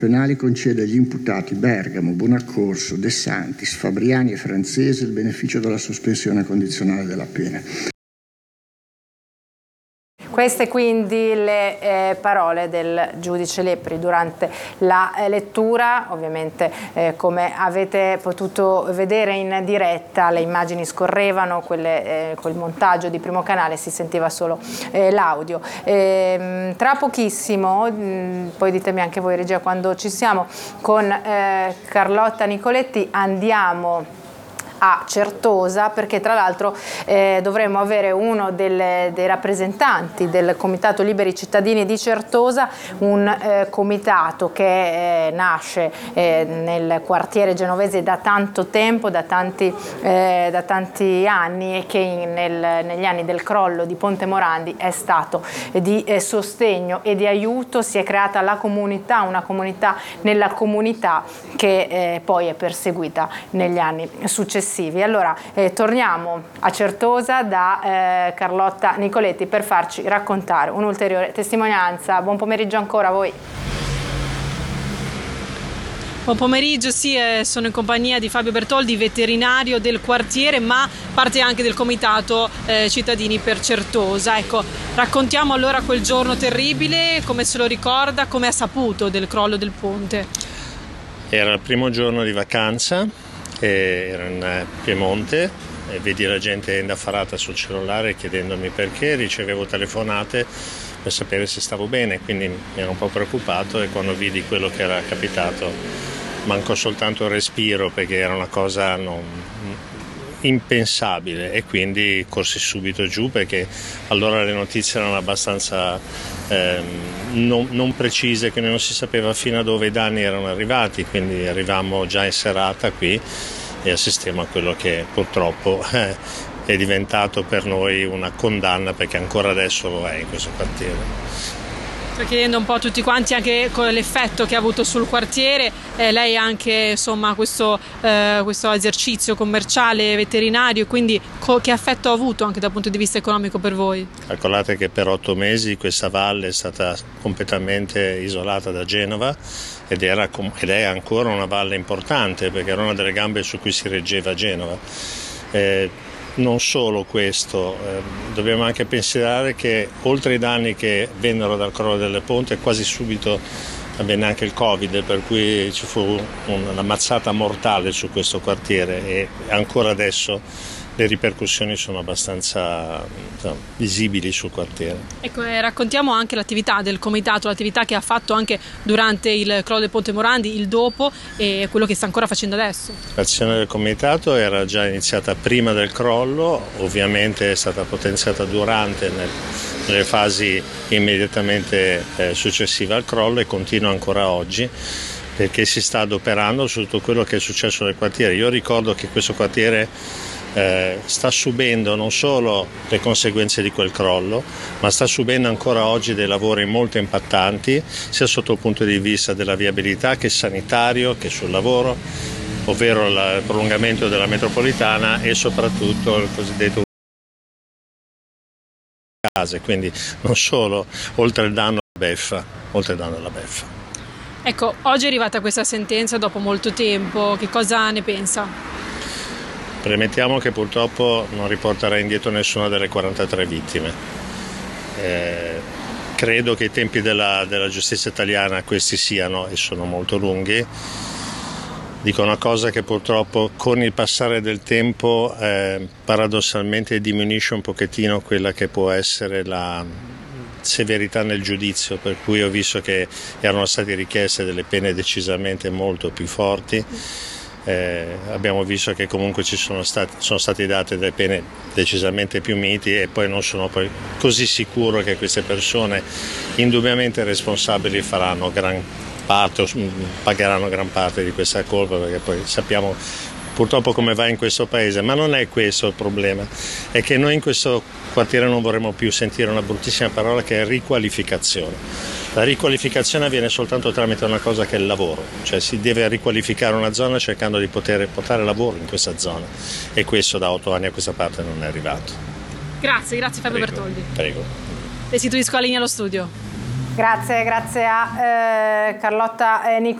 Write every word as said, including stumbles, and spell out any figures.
Penali concede agli imputati Bergamo, Bonaccorso, De Santis, Fabriani e Francese il beneficio della sospensione condizionale della pena. Queste quindi le eh, parole del giudice Lepri durante la eh, lettura. Ovviamente eh, come avete potuto vedere in diretta le immagini scorrevano, quelle, eh, col montaggio di Primo Canale si sentiva solo eh, l'audio. Eh, tra pochissimo, mh, poi ditemi anche voi regia quando ci siamo, con eh, Carlotta Nicoletti andiamo a Certosa, perché tra l'altro eh, dovremmo avere uno delle, dei rappresentanti del Comitato Liberi Cittadini di Certosa, un eh, comitato che eh, nasce eh, nel quartiere genovese da tanto tempo, da tanti, eh, da tanti anni, e che in, nel, negli anni del crollo di Ponte Morandi è stato di eh, sostegno e di aiuto. Si è creata la comunità, una comunità nella comunità che eh, poi è perseguita negli anni successivi. Allora eh, torniamo a Certosa da eh, Carlotta Nicoletti per farci raccontare un'ulteriore testimonianza. Buon pomeriggio ancora a voi. Buon pomeriggio, sì, eh, sono in compagnia di Fabio Bertoldi, veterinario del quartiere, ma parte anche del Comitato eh, Cittadini per Certosa. Ecco, raccontiamo allora quel giorno terribile, come se lo ricorda, come ha saputo del crollo del ponte. Era il primo giorno di vacanza. Ero in Piemonte e vedi la gente indaffarata sul cellulare chiedendomi perché, ricevevo telefonate per sapere se stavo bene, quindi mi ero un po' preoccupato, e quando vidi quello che era capitato mancò soltanto il respiro, perché era una cosa non, impensabile, e quindi corsi subito giù, perché allora le notizie erano abbastanza ehm, non, non precise, che non si sapeva fino a dove i danni erano arrivati, quindi arrivammo già in serata qui e assistiamo a quello che purtroppo eh, è diventato per noi una condanna, perché ancora adesso lo è in questo quartiere. Sto chiedendo un po' a tutti quanti anche con l'effetto che ha avuto sul quartiere. Eh, lei ha anche insomma questo, eh, questo esercizio commerciale veterinario, quindi co- che effetto ha avuto anche dal punto di vista economico per voi? Calcolate che per otto mesi questa valle è stata completamente isolata da Genova, ed, era, ed è ancora una valle importante, perché era una delle gambe su cui si reggeva Genova. Eh, Non solo questo, eh, dobbiamo anche pensare che oltre ai danni che vennero dal crollo delle ponte, quasi subito avvenne anche il Covid, per cui ci fu una mazzata mortale su questo quartiere, e ancora adesso le ripercussioni sono abbastanza insomma, visibili sul quartiere. Ecco, eh, raccontiamo anche l'attività del comitato, l'attività che ha fatto anche durante il crollo del Ponte Morandi, il dopo, e quello che sta ancora facendo adesso. L'azione del comitato era già iniziata prima del crollo, ovviamente è stata potenziata durante nel, nelle fasi immediatamente eh, successive al crollo, e continua ancora oggi, perché si sta adoperando su tutto quello che è successo nel quartiere. Io ricordo che questo quartiere Eh, sta subendo non solo le conseguenze di quel crollo, ma sta subendo ancora oggi dei lavori molto impattanti, sia sotto il punto di vista della viabilità che sanitario che sul lavoro, ovvero il prolungamento della metropolitana e soprattutto il cosiddetto case, quindi non solo oltre il danno alla beffa, oltre il danno alla beffa. Ecco, oggi è arrivata questa sentenza dopo molto tempo, che cosa ne pensa? Premettiamo che purtroppo non riporterà indietro nessuna delle quarantatré vittime. Eh, credo che i tempi della, della giustizia italiana questi siano e sono molto lunghi. Dico una cosa che purtroppo con il passare del tempo eh, paradossalmente diminuisce un pochettino quella che può essere la severità nel giudizio, per cui ho visto che erano state richieste delle pene decisamente molto più forti. Eh, abbiamo visto che comunque ci sono, stati, sono state date delle pene decisamente più miti, e poi non sono poi così sicuro che queste persone indubbiamente responsabili faranno gran parte, pagheranno gran parte di questa colpa, perché poi sappiamo purtroppo come va in questo paese. Ma non è questo il problema, è che noi in questo quartiere non vorremmo più sentire una bruttissima parola che è riqualificazione. La riqualificazione avviene soltanto tramite una cosa che è il lavoro, cioè si deve riqualificare una zona cercando di poter portare lavoro in questa zona, e questo da otto anni a questa parte non è arrivato. Grazie, grazie Fabio Prego. Bertoldi. Prego. Restituisco la linea allo studio. Grazie, grazie a eh, Carlotta eh, Nicolini.